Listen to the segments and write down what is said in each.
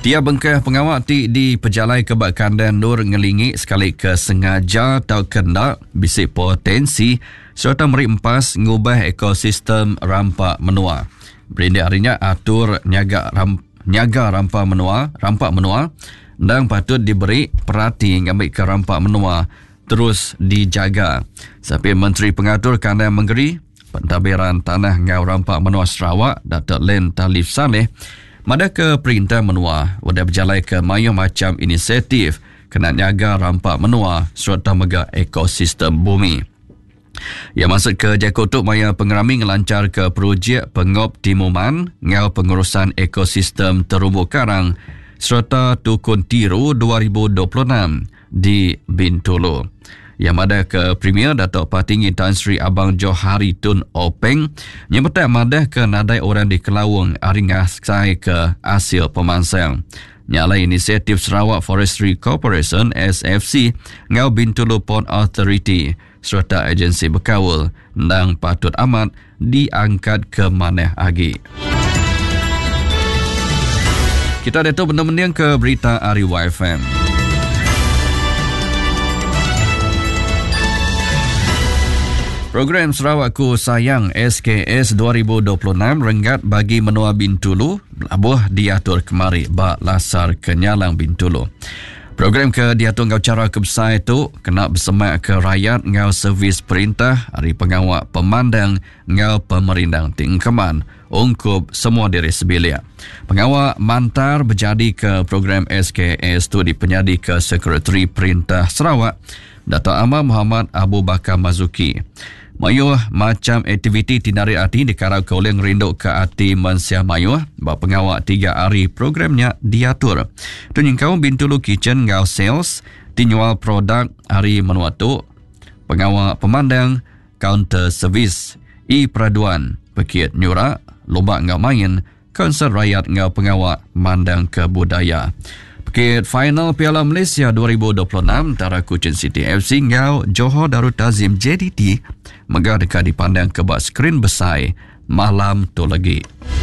Dia bengkeh pengawak di pejalai kebak kandan Nur ngelingi sekali ke sengaja atau kendak bisik potensi serta meri empas ngubah ekosistem rampak menua. Berindik harinya atur nyaga rampak menua dan patut diberi perhati ngambil ke rampak menua terus dijaga. Sampai Menteri Pengatur Kandan Menggeri Pentadbiran Tanah Ngau Rampak Menua Sarawak Datuk Len Talib Saleh mada ke perintah menua wadah berjalai ke mayu macam inisiatif kena nyaga rampak menua serta mega ekosistem bumi. Ia masuk ke Jakotuk Maya Pengerami ngelancar ke projek pengoptimuman ngau pengurusan ekosistem terumbu karang serta Tukun Tiru 2026 di Bintulu. Yang ada ke Premier Datuk Patinggi Tan Sri Abang Johari Tun Openg nyebutkan madah ke nadai orang di Kelawang aringas sai ke hasil pemansang. Nyala inisiatif Sarawak Forestry Corporation SFC ngau Bintulu Port Authority serta agensi berkawal dan patut amat diangkat ke maneh lagi. Kita datuk benda-benda ke berita Ariwa FM. Program Sarawakku Sayang SKS 2026 renggat bagi menua Bintulu melabuh diatur kemari bak lasar kenyalang Bintulu. Program ke diatur ngau cara kebesar itu kena bersemak ke rakyat ngau servis perintah hari pengawak pemandang ngau pemerintah tingkeman ungkup semua diri sebilia. Pengawak mantar berjadi ke program SKS itu dipenyadi ke Sekretari Perintah Sarawak Dato' Ahmad Muhammad Abu Bakar Mazuki. Mayuh macam aktiviti tinari hati dikarau ke oleh ngerinduk ke hati Mansia Mayuh bahawa pengawak 3 hari programnya diatur. Tunyingkau Bintulu Kitchen ngau sales dinyual produk hari menuatu pengawak pemandang counter service peraduan pekit nyurak lomba ngau main konsert rakyat ngau pengawak mandang kebudaya. Pekit final Piala Malaysia 2026 antara Kuching City FC ngau Johor Darul Tazim JDT megah dekat dipandang ke bak skrin besar malam tu lagi.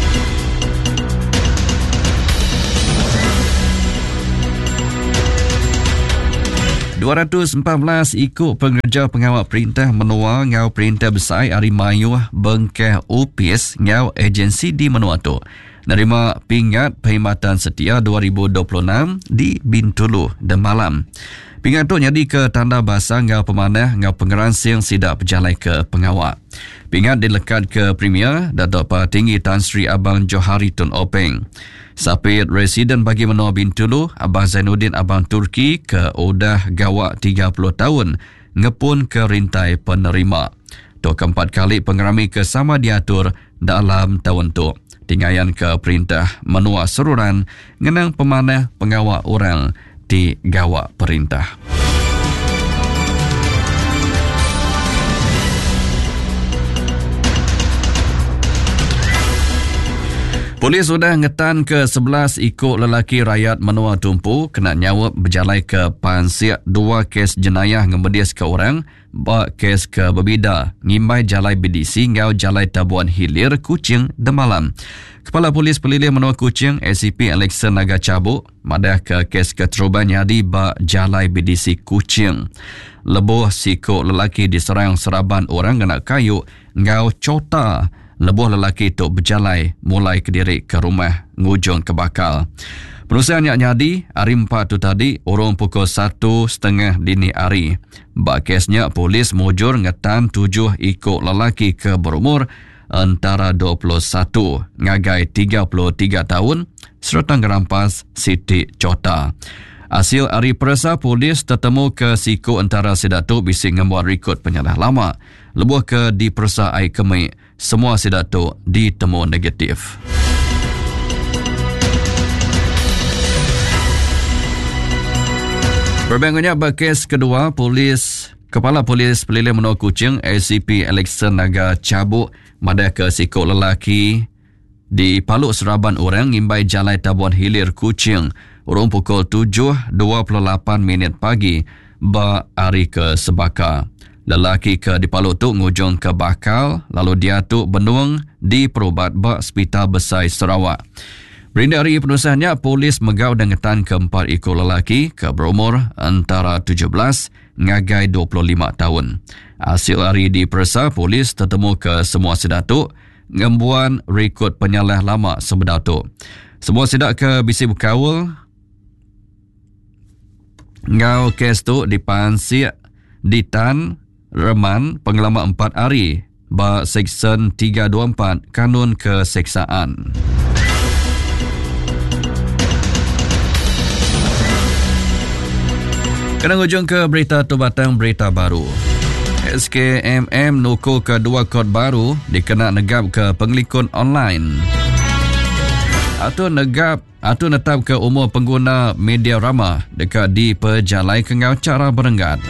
$214 ikut pengerja pengawal perintah menua ngau perintah besar hari Mayu bengkeh upis ngau agensi di menua tu. Nerima pingat perkhidmatan setia 2026 di Bintulu dan malam. Pingat tu jadi ke tanda bahasa ngau pemanah ngau pengeransing sidak berjalai ke pengawak. Pingat dilekat ke Premier Datuk Patinggi Tan Sri Abang Johari Tun Openg. Sapit residen bagi menua Bintulu Abang Zainuddin Abang Turki ke udah gawak 30 tahun ngepun ke rintai penerima. Tu keempat kali pengerami ke sama diatur dalam tahun tu. Tinggayan ke perintah menua seruran ngenang pemanah pengawak orang di gawak perintah. Polis sudah ngetan ke 11 ikut lelaki rakyat menua tumpu kena nyawa berjalai ke pansiak 2 kes jenayah ngemedis ke orang bak kes ke berbida ngimbai jalai BDC ngau jalai Tabuan Hilir Kuching demalam. Kepala Polis Pelilih Menua Kuching ACP Alexa Naga Cabuk madah ke kes keteruban nyadi bak jalai BDC Kuching. Lebuh sikuk lelaki diserang seraban orang kena kayu ngau cota. Lebuh lelaki itu berjalai mulai kediri ke rumah ngujung ke bakal. Penusian yang nyadi hari 4 tu tadi urung pukul 1:30 dini hari. Bak kesnya polis mujur ngetan 7 ikut lelaki ke berumur antara 21 ngagai 33 tahun serta ngerampas Siti Cota. Hasil hari perasa polis tertemu ke siku antara sedatu bising ngembuat rekod penyalah lama. Lebuh ke dipersa air kemik. Semua sedatu ditemu negatif. Perbandingannya berkes kedua, Kepala Polis Pelilih Menua Kuching ACP Alexa Naga Cabuk madah ke sikuk lelaki di Paluk Seraban orang ngimbai jalai Tabuan Hilir Kuching urung pukul 7:28 pagi ba hari ke Sebaka. Lelaki ke Dipaluk tu ngujung ke bakal lalu dia tu benung di perubat bak Hospital Besar Sarawak. Berita hari penulisannya, polis megau dan ngetan ke-4 ekor lelaki ke berumur antara 17 ngagai 25 tahun. Hasil hari diperiksa, polis tertemu ke semua sedatuk ngembuan rekod penyalah lama sebedatuk. Semua sedak ke bisi berkawal ngau kes tu dipansik ditan reman pengalaman 4 hari ba Seksyen 324 Kanun Keseksaan. Kena hujung ke berita tu batang berita baru. SKMM nuku kedua kod baru dikena negap ke pengelikun online. Atau netap ke umur pengguna media ramah dekat di pejalai kengau cara berenggat.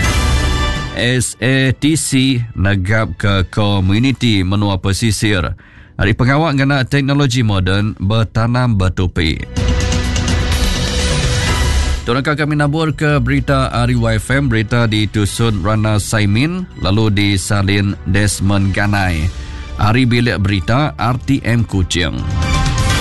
SATC negap ke komuniti menua pesisir. Hari pengawal kena teknologi moden bertanam bertupi. Tuankan kami nabur ke berita RYFM, berita ditusun Rana Saimin, lalu disalin Desmond Ganai. Hari bilik berita RTM Kuching.